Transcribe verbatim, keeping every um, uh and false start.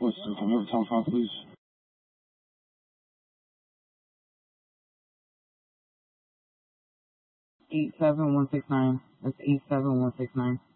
What's the number time five, please? eight seven one six nine. That's eight seven one six nine.